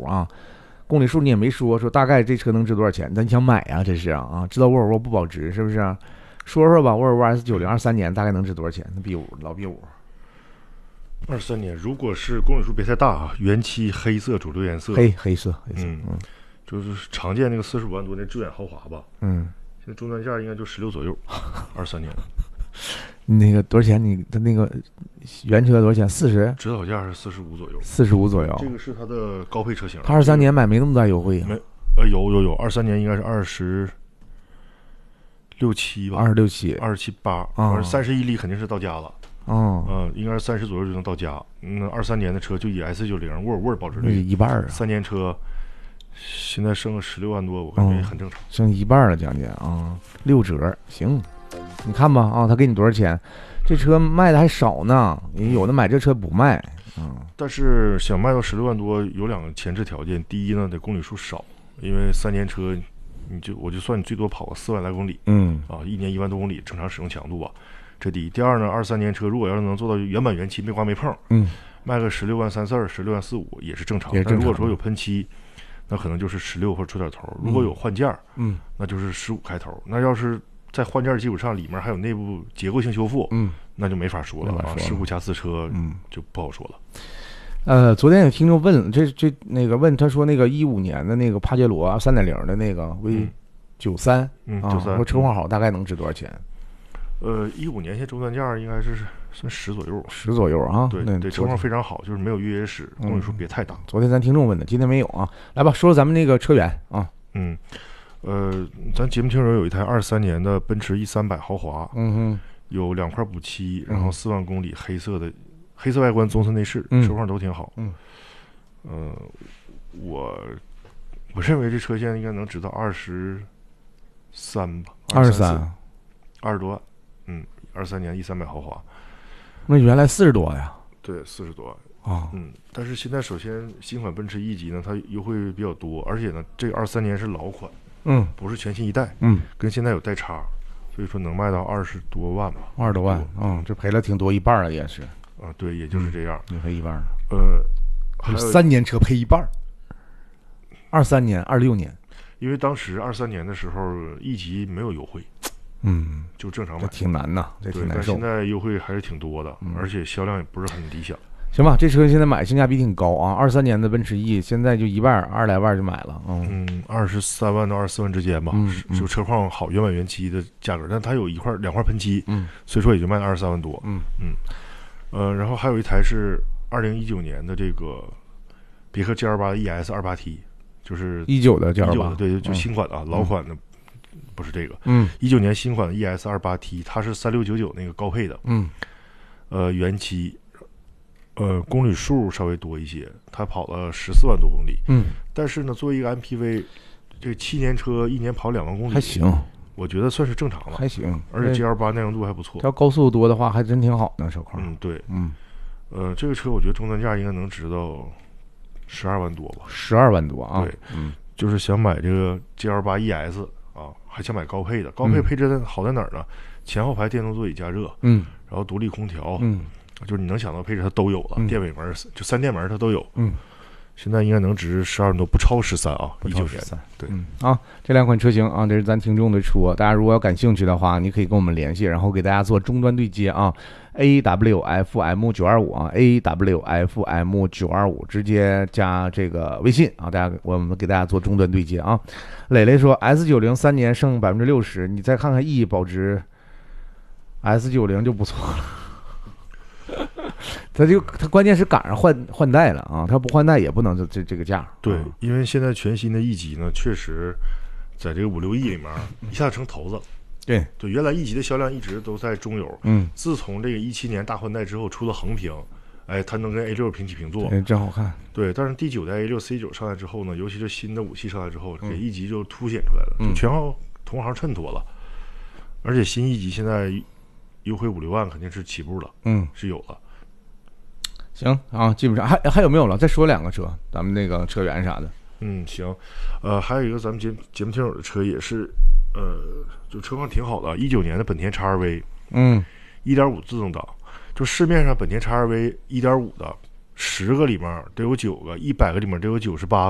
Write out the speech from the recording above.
数啊，公里数你也没说大概这车能值多少钱，咱想买啊，这是啊，知道沃尔沃不保值是不是啊？说说吧，沃尔沃 S9023年大概能值多少钱？那 B5 老 B5。 23年，如果是公里数别太大啊，原漆黑色主流颜色， 黑色， 就是常见那个45万多那致远豪华吧， 现在终端价应该就16左右，23年。 那个多少钱？他那个原车多少钱？40？ 指导价是45左右。 45左右。 这个是它的高配车型。 他23年买没那么大优惠啊？ 没，有，23年应该是26、7吧 ，26、7、 27、8，反正31里肯定是到家了。应该是30左右就能到家。23年的车就以 S90 沃尔沃保值率一半啊 ，3年车现在剩个16万多，我感觉很正常， 剩一半了，将近啊，6折，行，你看吧啊，他给你多少钱？这车卖的还少呢，有的买这车不卖但是想卖到16万多，有2个前置条件，第一呢，得公里数少，因为3年车，我就算你最多跑个4万来公里，一年1万多公里正常使用强度吧。这第一，第二呢，23年车如果要是能做到原版原漆没刮没碰，卖个16万32、16万45也是正常。但如果说有喷漆，那可能就是16或者出点头。如果有换件，那就是15开头。那要是在换件基础上里面还有内部结构性修复，那就没法说了啊，事故瑕疵车就不好说了。昨天有听众问，那个问他说那个15年的那个帕杰罗3.0的那个 V93，说车况好大概能值多少钱 ？15年现在终端价应该是算10左右 ，10左右啊。 对，车况非常好，就是没有越野史，公里数别太大。 昨天咱听众问的，今天没有啊。来吧，说说咱们那个车源啊。 咱节目听友有一台23年的奔驰 E300 豪华，有2块补漆，然后4万公里，黑色外观，棕色内饰，车况都挺好。我认为这车现在应该能值到23吧，20多万。23年 E300 豪华， 那原来40多呀？ 对，40多万但是现在首先新款奔驰 E 级呢，它优惠比较多，而且呢，这个23年是老款，不是全新一代，跟现在有代差，所以说能卖到20多万吧 ，20多万，这赔了挺多，一半了也是对，也就是这样， 也赔一半了。 还有 3年车赔一半，23年、26年， 因为当时23年的时候 E 级没有优惠。就正常买， 这挺难呐，这挺难受。 但现在优惠还是挺多的，而且销量也不是很理想。 行吧，这车现在买性价比挺高啊，23年的奔驰 E 现在就一半，20来万就买了。 23万到24万之间吧，就车况好、原版原漆的价格，但它有2块喷漆，所以说也就卖了23万多。然后还有一台是2019年的这个别克 GL8 ES 28T， 就是 19的 GL8， 对，就新款的，老款的。不是这个，19年新款的 ES 28T， 它是3699那个高配的，原漆，公里数稍微多一些，它跑了14万多公里，但是呢，作为一个 MPV， 这个7年车一年跑2万公里， 还行， 我觉得算是正常了， 还行， 而且 GL8 耐用度还不错， 它要高速多的话，还真挺好的车况， 对，这个车我觉得终端价应该能值到12万多吧 ，12万多啊， 对，就是想买这个 GL8 ES。还想买高配的，高配配置好在哪儿呢？前后排电动座椅加热，然后独立空调，就是你能想到配置它都有了，电尾门就3电门它都有，现在应该能值12万多，不超13啊，19年，对， 这2款车型啊，这是咱听众的车，大家如果要感兴趣的话，你可以跟我们联系，然后给大家做终端对接啊。AWFM925啊 ，AWFM925 直接加这个微信啊，我们给大家做终端对接啊。磊磊说 S90 3年剩60%，你再看看 E 保值 ，S90 就不错了。它关键是赶上换代了啊，它不换代也不能这个价。 对，因为现在全新的 E 级呢，确实在这个5、6亿里面一下成头子了。 对， 原来 E 级的销量一直都在中游，自从这个17年大换代之后出了横屏，它能跟 A6 平起平坐， 真好看。 对，但是第9代 A6 C9 上来之后呢，尤其是新的武器上来之后，给 E 级就凸显出来了，就全靠同行衬托了。而且新 E 级现在优惠5、6万肯定是起步了，是有了。 行啊，基本上还有没有了？再说2个车，咱们那个车源啥的。 行，还有一个咱们节目听友的车也是。就车况挺好的，19年的本田 XRV， 1.5 自动挡，就市面上本田 XRV 1.5 的10个里面得有9个，100个里面得有98